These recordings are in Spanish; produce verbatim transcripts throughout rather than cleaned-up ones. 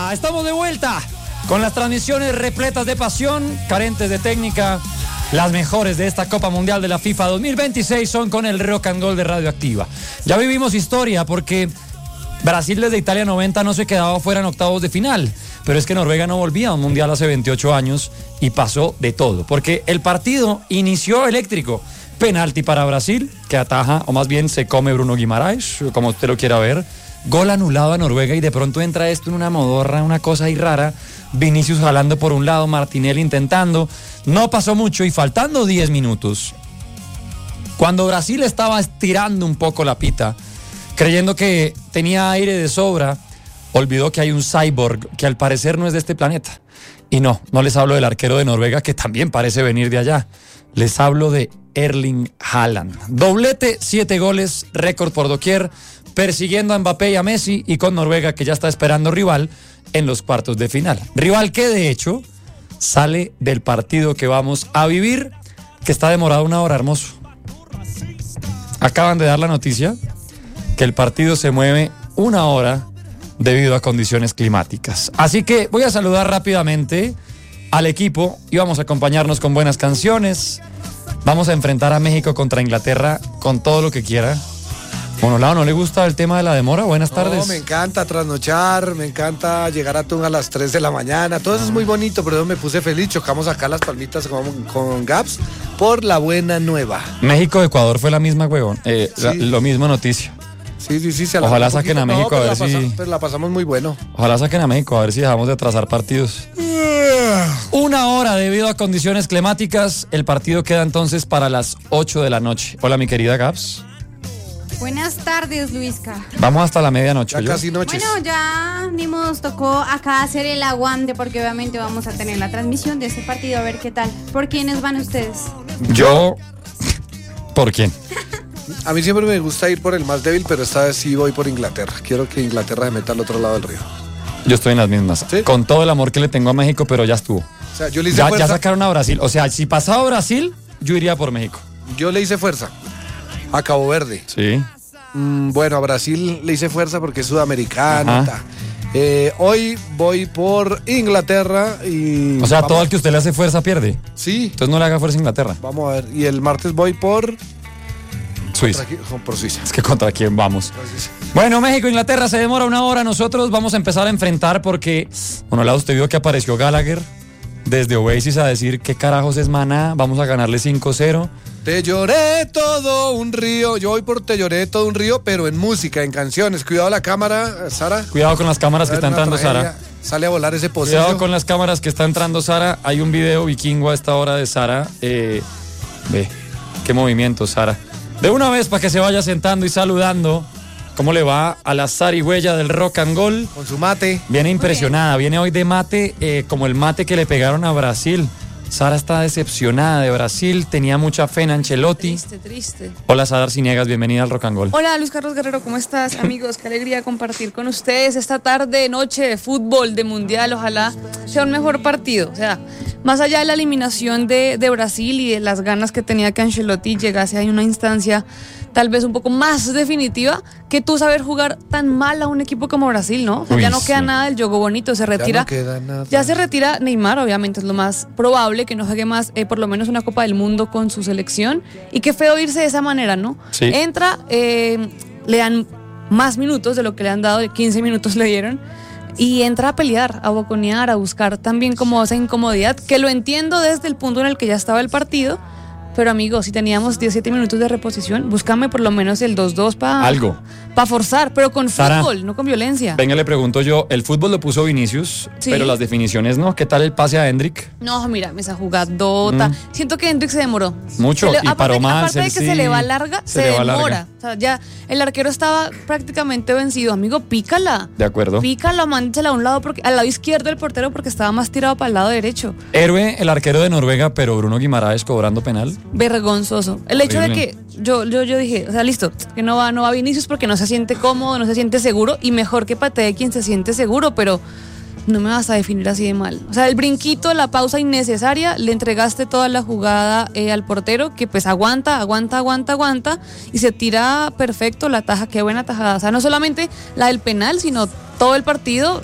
Hola, estamos de vuelta con las transmisiones repletas de pasión, carentes de técnica. Las mejores de esta Copa Mundial de la FIFA dos mil veintiséis son con el Rock and Roll de Radioactiva. Ya vivimos historia porque Brasil desde Italia noventa no se quedaba fuera en octavos de final, pero es que Noruega no volvía a un mundial hace veintiocho años y pasó de todo, porque el partido inició eléctrico. Penalti para Brasil, que ataja, o más bien se come Bruno Guimaraes, como usted lo quiera ver. Gol anulado a Noruega y de pronto entra esto en una modorra, una cosa ahí rara. Vinicius jalando por un lado, Martinelli intentando. No pasó mucho y faltando diez minutos, cuando Brasil estaba estirando un poco la pita, creyendo que tenía aire de sobra, olvidó que hay un cyborg que al parecer no es de este planeta. Y no, no les hablo del arquero de Noruega, que también parece venir de allá. Les hablo de Erling Haaland. Doblete, siete goles, récord por doquier, persiguiendo a Mbappé y a Messi, y con Noruega, que ya está esperando rival en los cuartos de final. Rival que de hecho sale del partido que vamos a vivir, que está demorado una hora, hermoso. Acaban de dar la noticia que el partido se mueve una hora debido a condiciones climáticas. Así que voy a saludar rápidamente al equipo y vamos a acompañarnos con buenas canciones. Vamos a enfrentar a México contra Inglaterra con todo lo que quiera. Monolao, ¿no le gusta el tema de la demora? Buenas tardes. No, me encanta trasnochar, me encanta llegar a Tun a las tres de la mañana. Todo eso es muy bonito, pero yo me puse feliz. Chocamos acá las palmitas con, con Gaps por la buena nueva. México-Ecuador fue la misma, huevón. Eh, sí. la, lo mismo noticia. Sí, sí, sí. Se Ojalá saquen a México, no, a ver si... Pasamos, pero la pasamos muy bueno. Ojalá saquen a México, a ver si dejamos de atrasar partidos. Una hora debido a condiciones climáticas. El partido queda entonces para las ocho de la noche. Hola, mi querida Gaps. Buenas tardes, Luisca. Vamos hasta la medianoche. Ya casi noches. Bueno, ya ni nos tocó acá hacer el aguante, porque obviamente vamos a tener la transmisión de este partido, a ver qué tal. ¿Por quiénes van ustedes? Yo... ¿Por quién? A mí siempre me gusta ir por el más débil, pero esta vez sí voy por Inglaterra. Quiero que Inglaterra se meta al otro lado del río. Yo estoy en las mismas. ¿Sí? Con todo el amor que le tengo a México, pero ya estuvo. O sea, yo le hice ya, fuerza. Ya sacaron a Brasil. O sea, si pasaba Brasil, yo iría por México. Yo le hice fuerza a Cabo Verde. Sí. Mm, bueno, a Brasil le hice fuerza porque es sudamericano. Eh, hoy voy por Inglaterra y... O sea, vamos. Todo el que usted le hace fuerza pierde. Sí. Entonces no le haga fuerza a Inglaterra. Vamos a ver. Y el martes voy por... Suiza. Contra, por Suiza. Es que ¿contra quién vamos? Bueno, México, Inglaterra se demora una hora. Nosotros vamos a empezar a enfrentar porque... Bueno, lado usted vio que apareció Gallagher desde Oasis a decir qué carajos es Maná. Vamos a ganarle cinco cero. Te lloré todo un río. Yo voy por Te lloré todo un río, pero en música, en canciones. Cuidado la cámara, Sara. Cuidado con las cámaras que está entrando Sara. Sale a volar ese pocillo. Cuidado con las cámaras que está entrando Sara. Hay un video vikingo a esta hora de Sara. Eh, ve, qué movimiento, Sara. De una vez para que se vaya sentando y saludando. ¿Cómo le va a la zarigüeya del rock and roll? Con su mate. Viene impresionada, viene hoy de mate, eh, como el mate que le pegaron a Brasil. Sara está decepcionada de Brasil, tenía mucha fe en Ancelotti. Triste, triste. Hola, Sara Arciniegas, bienvenida al Rock and Roll. Hola, Luis Carlos Guerrero, ¿cómo estás? Amigos, qué alegría compartir con ustedes esta tarde, noche de fútbol, de mundial. Ojalá sea un mejor partido. O sea, más allá de la eliminación de, de Brasil y de las ganas que tenía que Ancelotti llegase a una instancia tal vez un poco más definitiva, que tú saber jugar tan mal a un equipo como Brasil, ¿no? O sea, Uy, ya no queda sí. nada del juego bonito, se retira. Ya no queda nada. Ya se retira Neymar, obviamente es lo más probable, que no juegue más, eh, por lo menos una Copa del Mundo con su selección. Y qué feo irse de esa manera, ¿no? Sí. Entra, eh, le dan más minutos de lo que le han dado, de quince minutos le dieron, y entra a pelear, a boconear, a buscar también como esa incomodidad, que lo entiendo desde el punto en el que ya estaba el partido. Pero amigos, si teníamos diecisiete minutos de reposición, búscame por lo menos el dos dos para Algo. Para forzar, pero con Sara, fútbol, no con violencia. Venga, le pregunto yo, el fútbol lo puso Vinicius, Sí. pero las definiciones no. ¿Qué tal el pase a Hendrick? No, mira, esa jugadota. Mm. Siento que Hendrick se demoró. Mucho, Se le- y aparte, paró mal. aparte de que sí, se le va larga, se se, le va demora. larga. O sea, ya el arquero estaba prácticamente vencido. Amigo, pícala. De acuerdo. Pícala, mándela a un lado, porque, al lado izquierdo del portero, porque estaba más tirado para el lado derecho. Héroe, el arquero de Noruega, pero Bruno Guimaraes cobrando penal. Vergonzoso. El hecho Horrible. de que yo, yo, yo dije, o sea, listo, que no va, no va Vinicius porque no se siente cómodo, no se siente seguro, y mejor que patee quien se siente seguro, pero no me vas a definir así de mal. O sea, el brinquito, la pausa innecesaria, le entregaste toda la jugada eh, al portero, que pues aguanta, aguanta, aguanta, aguanta, y se tira perfecto la taja. Qué buena tajada. O sea, no solamente la del penal, sino todo el partido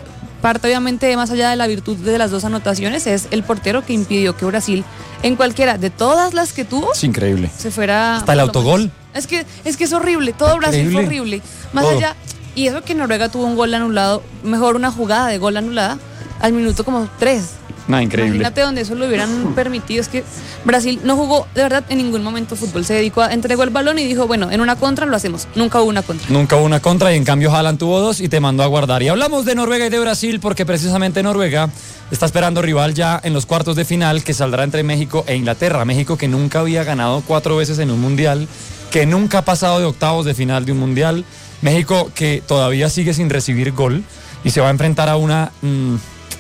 parte obviamente más allá de la virtud de las dos anotaciones es el portero que impidió que Brasil en cualquiera de todas las que tuvo Es increíble. se fuera Hasta el por lo autogol. menos. Es que es que es horrible, todo Brasil Increíble. fue horrible. Más Todo. allá, y eso que Noruega tuvo un gol anulado, mejor una jugada de gol anulada al minuto como tres. Nada, increíble. Imagínate donde eso lo hubieran permitido. Es que Brasil no jugó de verdad en ningún momento fútbol. Se dedicó a, entregó el balón y dijo, bueno, en una contra lo hacemos. Nunca hubo una contra. Nunca hubo una contra y en cambio Haaland tuvo dos y te mandó a guardar. Y hablamos de Noruega y de Brasil porque precisamente Noruega está esperando rival ya en los cuartos de final que saldrá entre México e Inglaterra. México que nunca había ganado cuatro veces en un mundial, que nunca ha pasado de octavos de final de un mundial. México que todavía sigue sin recibir gol y se va a enfrentar a una... Mmm,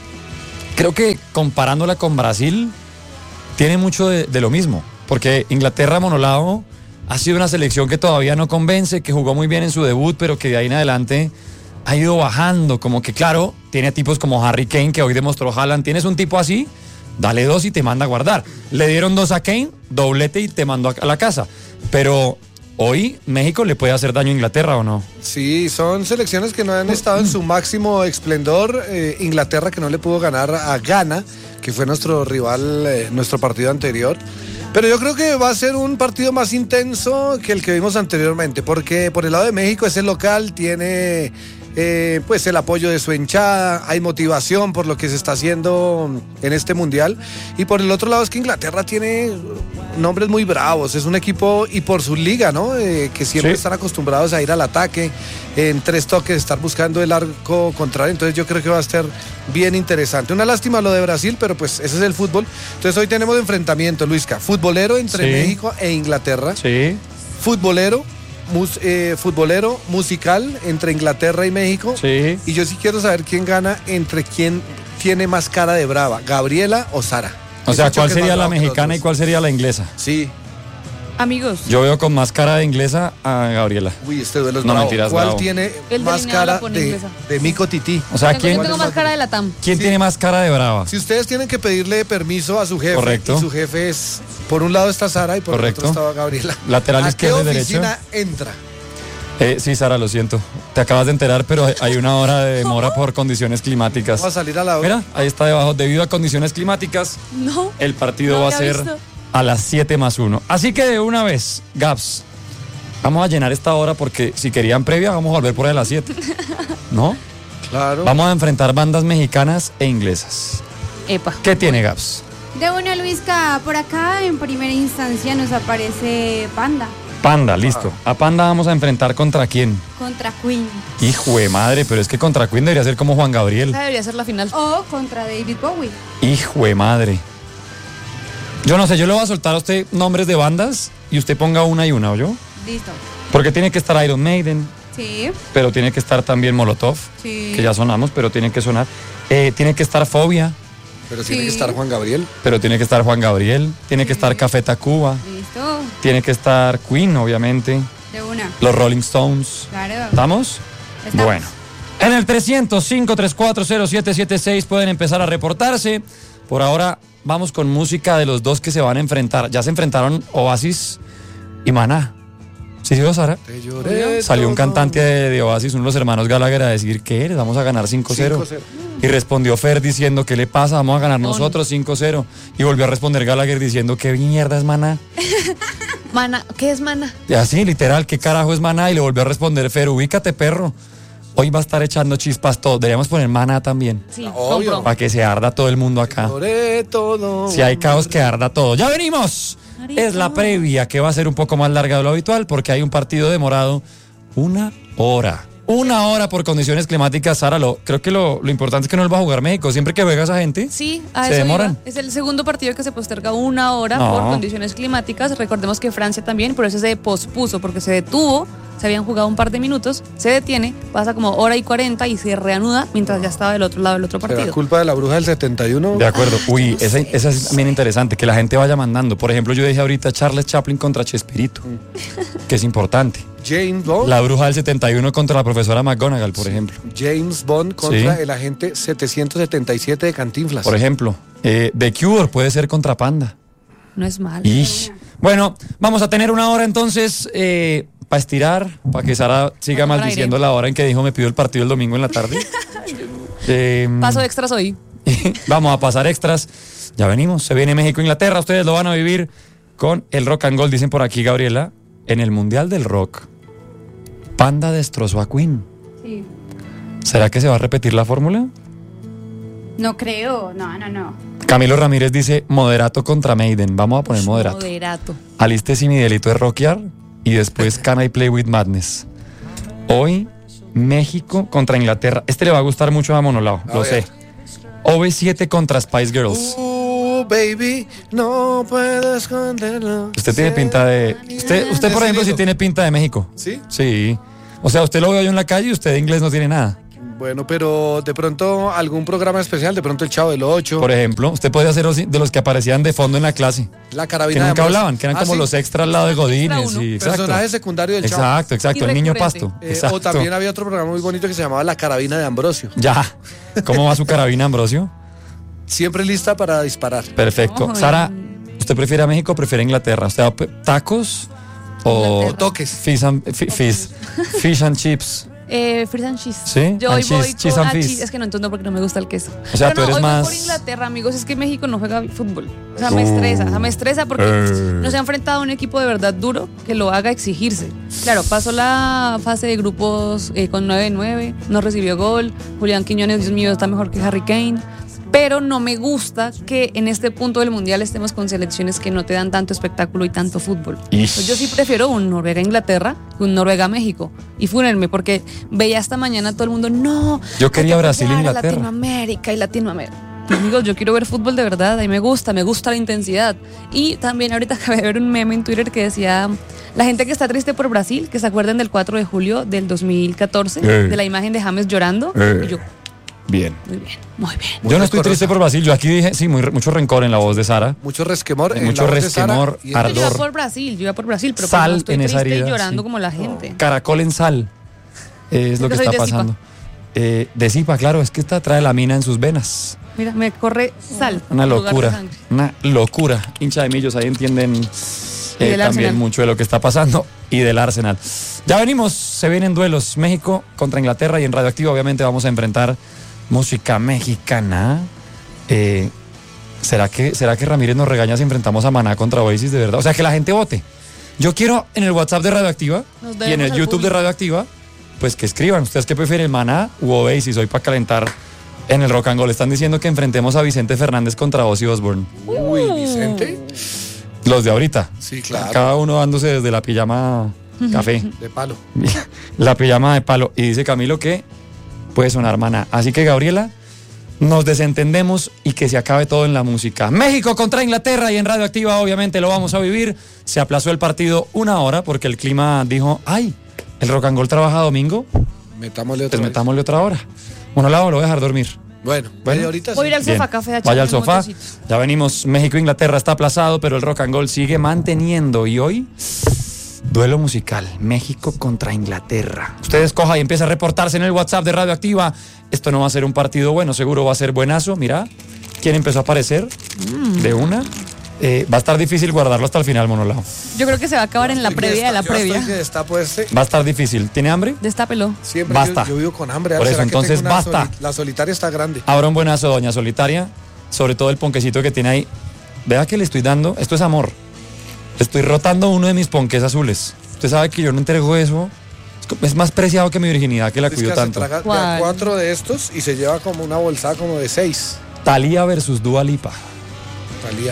creo que comparándola con Brasil tiene mucho de, de lo mismo, porque Inglaterra monolado ha sido una selección que todavía no convence, que jugó muy bien en su debut, pero que de ahí en adelante ha ido bajando, como que claro, tiene tipos como Harry Kane, que hoy demostró Haaland, tienes un tipo así, dale dos y te manda a guardar. Le dieron dos a Kane, doblete y te mandó a la casa, pero... Hoy México le puede hacer daño a Inglaterra, ¿o no? Sí, son selecciones que no han estado en su máximo esplendor. Eh, Inglaterra que no le pudo ganar a Ghana, que fue nuestro rival, eh, nuestro partido anterior. Pero yo creo que va a ser un partido más intenso que el que vimos anteriormente, porque por el lado de México es el local, tiene eh, pues el apoyo de su hinchada, hay motivación por lo que se está haciendo en este mundial. Y por el otro lado es que Inglaterra tiene nombres muy bravos, es un equipo y por su liga, ¿no? Eh, que siempre Sí. están acostumbrados a ir al ataque, en tres toques, estar buscando el arco contrario. Entonces yo creo que va a estar bien interesante. Una lástima lo de Brasil, pero pues ese es el fútbol. Entonces hoy tenemos enfrentamiento, Luisca, futbolero entre Sí. México e Inglaterra, Sí, futbolero, mus- eh, futbolero musical entre Inglaterra y México. sí. Y yo sí quiero saber quién gana entre quién tiene más cara de brava, Gabriela o Sara. O sea, Ese ¿cuál choque es sería más la bravo que los mexicana y dos. cuál sería la inglesa? Sí. Amigos, Yo veo con más cara de inglesa a Gabriela. Uy, este duelo es No, bravo. mentiras, ¿Cuál bravo. tiene El más delineado la cara pone de, inglesa. de Mico Tití? O sea, tengo, ¿quién, yo tengo más cara de la T A M. ¿quién Sí. tiene más cara de brava? Si ustedes tienen que pedirle permiso a su jefe, Correcto. y su jefe es, por un lado está Sara y por Correcto. el otro está Gabriela. Lateral ¿A izquierdo y qué derecho. oficina entra? Eh, sí, Sara, lo siento. Te acabas de enterar, pero hay una hora de demora por condiciones climáticas. Vamos a salir a la hora. Mira, ahí está debajo. Debido a condiciones climáticas, No. el partido No va a había ser visto. a las siete más uno. Así que de una vez, Gaps, vamos a llenar esta hora porque si querían previa, vamos a volver por ahí a las siete. ¿No? Claro. Vamos a enfrentar bandas mexicanas e inglesas. Epa. ¿Qué tiene Gaps? De una, Luisca, por acá en primera instancia nos aparece Panda Panda, listo. A Panda vamos a enfrentar contra quién. contra Queen Hijo de madre, pero es que contra Queen debería ser como Juan Gabriel. Esa debería ser la final. o contra David Bowie. Hijo de madre. Yo no sé, yo le voy a soltar a usted nombres de bandas y usted ponga una y una, ¿o yo? Listo. Porque tiene que estar Iron Maiden, Sí, pero tiene que estar también Molotov, sí. que ya sonamos, pero tiene que sonar. Eh, tiene que estar Fobia, Pero tiene Sí. que estar Juan Gabriel. pero tiene que estar Juan Gabriel. Tiene que Sí. estar Café Tacuba. Listo. Tiene que estar Queen, obviamente. De una. Los Rolling Stones. Claro. ¿Estamos? Estamos. Bueno. En el trescientos cinco tres cuatro cero siete siete seis pueden empezar a reportarse. Por ahora vamos con música de los dos que se van a enfrentar. Ya se enfrentaron Oasis y Maná. ¿Sí, sí, Sara? Te lloré Salió un todo. cantante de, de Oasis, uno de los hermanos Gallagher, a decir que les vamos a ganar cinco cero. cinco cero. Y respondió Fer diciendo, ¿qué le pasa? Vamos a ganar nosotros cinco cero. Y volvió a responder Gallagher diciendo, ¿qué mierda es Maná? Mana, ¿qué es mana? Y así, literal, ¿qué carajo es Maná? Y le volvió a responder Fer, ubícate, perro. Hoy va a estar echando chispas todo. Deberíamos poner Maná también, Sí, Obvio. compro. para que se arda todo el mundo acá. Lloré todo. Si hay caos, que arda todo. ¡Ya venimos! Es la previa, que va a ser un poco más larga de lo habitual, porque hay un partido demorado una hora. Una hora por condiciones climáticas, Sara. Lo, creo que lo, lo importante es que no lo va a jugar México. Siempre que juega esa gente, Sí, a se eso demoran. iba. Es el segundo partido que se posterga una hora No. por condiciones climáticas. Recordemos que Francia también, por eso se pospuso, porque se detuvo. Se habían jugado un par de minutos, se detiene, pasa como hora y cuarenta y se reanuda mientras ya estaba del otro lado del otro ¿Será partido. culpa de la bruja del setenta y uno? De acuerdo. Uy, esa, esa es bien interesante, que la gente vaya mandando. Por ejemplo, yo dije ahorita Charles Chaplin contra Chespirito, que es importante. James Bond. La bruja del setenta y uno contra la profesora McGonagall, por ejemplo. James Bond contra Sí. el agente setecientos setenta y siete de Cantinflas. Por ejemplo, eh, The Cure puede ser contra Panda. No es malo. Ish. Bueno, vamos a tener una hora entonces eh, para estirar, para que Sara siga Para tomar maldiciendo la hora en que dijo me pidió el partido el domingo en la tarde. Eh, Paso extras hoy. Vamos a pasar extras. Ya venimos. Se viene México-Inglaterra. Ustedes lo van a vivir con el Rock and Gold. Dicen por aquí, Gabriela, en el Mundial del Rock, Panda destrozó a Queen. Sí. ¿Será que se va a repetir la fórmula? No creo, no, no, no. Camilo Ramírez dice Moderato contra Maiden. Vamos a poner Ush, Moderato. Moderato. Aliste si mi delito es rockear y después Can I Play With Madness. Hoy México contra Inglaterra. Este le va a gustar mucho a Monolao, A lo ver. sé. O V siete contra Spice Girls. Uh, baby, no puedo esconderlo. Usted tiene pinta de... Usted, usted por ejemplo, sí tiene pinta de México. ¿Sí? Sí. O sea, usted lo veo yo en la calle y usted de inglés no tiene nada. Bueno, pero de pronto algún programa especial, de pronto el Chavo del Ocho, Por ejemplo, usted podría ser de los que aparecían de fondo en la clase. la Que carabina de nunca Ambrosio. hablaban, que eran Ah, como sí. los extras al lado de Godínez. Extra uno. Sí, exacto. Personaje secundario del Chavo. Exacto, exacto. Y El niño recurrente. pasto. Eh, Exacto. o también había otro programa muy bonito que se llamaba La Carabina de Ambrosio. Ya. ¿Cómo va su carabina, Ambrosio? Siempre lista para disparar. Perfecto. Ay. Sara, ¿usted prefiere a México o prefiere a Inglaterra? ¿Usted va a pe- tacos o Inglaterra. Toques. fish and, fi- fish, fish and chips? Eh, fish and cheese. ¿Sí? Yo And hoy cheese, voy cheese con and ah, fish. cheese. Es que no entiendo porque no me gusta el queso. O sea, Pero tú no, eres hoy más- voy por Inglaterra, amigos. Es que México no juega fútbol. O sea, me Uh. estresa. O sea, me estresa porque Eh. no se ha enfrentado a un equipo de verdad duro que lo haga exigirse. Claro, pasó la fase de grupos eh, con nueve nueve, no recibió gol. Julián Quiñones, Dios mío, está mejor que Harry Kane. Pero no me gusta que en este punto del mundial estemos con selecciones que no te dan tanto espectáculo y tanto fútbol. Ish. Pues yo sí prefiero un Noruega-Inglaterra que un Noruega-México. Y fúnenme, porque veía esta mañana todo el mundo, no. Yo quería hay que Brasil e apoyar a Inglaterra. Latinoamérica y Latinoamérica. Amigos, yo quiero ver fútbol de verdad, a mí me gusta, me gusta la intensidad. Y también ahorita acabé de ver un meme en Twitter que decía, la gente que está triste por Brasil, que se acuerden del cuatro de julio del dos mil catorce, Eh. de la imagen de James llorando. Eh. Y yo, Bien. muy bien, muy bien. Yo no estoy rencorosa. triste por Brasil. Yo aquí dije, sí, muy, re- mucho rencor en la voz de Sara. Mucho resquemor. en Mucho la voz de Sara resquemor, y en- ardor. Yo iba por Brasil, yo iba por Brasil, pero Sal pues no estoy en esa triste herida, y llorando sí. como la gente. Caracol en sal. eh, es lo que Yo soy está de Zipa. pasando. Eh, de Zipa, claro, es que esta trae la mina en sus venas. Mira, me corre sal. Una en lugar de locura. sangre. Una locura. Hincha de millos, ahí entienden Y eh, del también Arsenal. mucho de lo que está pasando y del Arsenal. Ya venimos, se vienen duelos. México contra Inglaterra y en Radioactivo obviamente vamos a enfrentar música mexicana. Eh, ¿será, que, ¿Será que Ramírez nos regaña si enfrentamos a Maná contra Oasis de verdad? O sea, que la gente vote. Yo quiero en el WhatsApp de Radioactiva Nos y en debemos el al YouTube de público. Radioactiva, pues que escriban. ¿Ustedes qué prefieren, Maná u Oasis? Hoy para calentar en el Rock and Roll. Están diciendo que enfrentemos a Vicente Fernández contra Ozzy Osbourne. Uy, Vicente. Los de ahorita. Sí, claro. Cada uno dándose desde la pijama café. De palo. La pijama de palo. Y dice Camilo que puede sonar Maná. Así que, Gabriela, nos desentendemos y que se acabe todo en la música. México contra Inglaterra y en Radioactiva obviamente lo vamos a vivir. Se aplazó el partido una hora porque el clima dijo, ay, el Rock and Roll trabaja domingo, Metámosle otra pues vez. metámosle otra hora. Bueno, la lo voy a dejar dormir. Bueno, Bueno. media horita sí. Voy a ir al Bien. sofá café a Vaya al echarme un sofá. motecito. Ya venimos. México-Inglaterra está aplazado, pero el Rock and Roll sigue manteniendo. Y hoy, duelo musical. México contra Inglaterra. Usted escoja y empieza a reportarse en el WhatsApp de Radioactiva. Esto no va a ser un partido bueno, seguro va a ser buenazo. Mira, ¿quién empezó a aparecer? De una. Eh, va a estar difícil guardarlo hasta el final, Monolao. Yo creo que se va a acabar en la Estoy que previa de la desta- yo previa. estoy que destapo este. Va a estar difícil. ¿Tiene hambre? Destápelo. Siempre Basta. Yo, yo vivo con hambre. Por ¿Será eso, que entonces, tengo una basta. soli- la solitaria está grande. Abra un buenazo, doña Solitaria. Sobre todo el ponquecito que tiene ahí. Vea que le estoy dando. Esto es amor. Estoy rotando uno de mis ponques azules. Usted sabe que yo no entrego eso. Es co- Es más preciado que mi virginidad que la Es cuido que se tanto. traga de a ¿Cuál? cuatro de estos y se lleva como una bolsada como de seis. Talía versus Dua Lipa. Talía.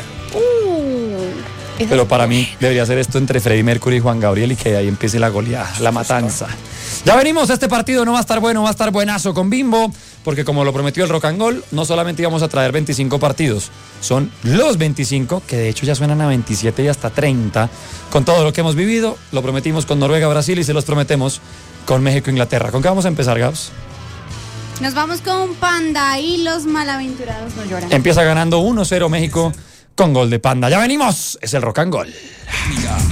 Esa Pero es para buena. mí debería ser esto entre Freddie Mercury y Juan Gabriel y que ahí empiece la goleada, la matanza. Ya venimos, este partido no va a estar bueno, va a estar buenazo con Bimbo, porque como lo prometió el Rock and Roll, no solamente íbamos a traer veinticinco partidos, son los veinticinco, que de hecho ya suenan a veintisiete y hasta treinta, con todo lo que hemos vivido, lo prometimos con Noruega, Brasil y se los prometemos con México, Inglaterra. ¿Con qué vamos a empezar, Gabs? Nos vamos con Panda y los malaventurados no lloran. Empieza ganando uno cero México con gol de Panda. Ya venimos, es el Rock and Roll.